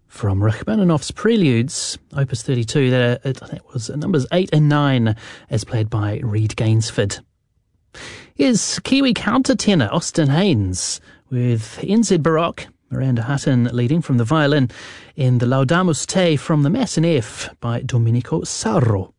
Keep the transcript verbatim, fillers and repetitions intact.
From Rachmaninoff's Preludes, Opus thirty-two, that, uh, that was numbers eight and nine, as played by Reed Gainsford. Here's Kiwi countertenor Austin Haynes with N Z Baroque, Miranda Hutton leading from the violin, in the Laudamus Te from the Mass in F by Domenico Sarro.